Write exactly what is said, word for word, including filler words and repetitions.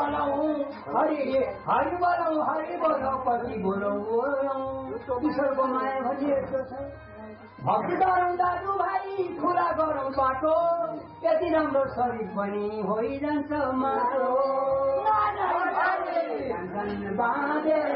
बोलाऊ हरि हरि बोलाऊ हरि बोलाऊ पछि बोलाऊ ईश्वरको माया भनिएको छ भक्ति गरौँ दाजुभाइ खुला गरौँ बाटो यति राम्रो शरीर पनि होइजान्छ माटो बाँधेर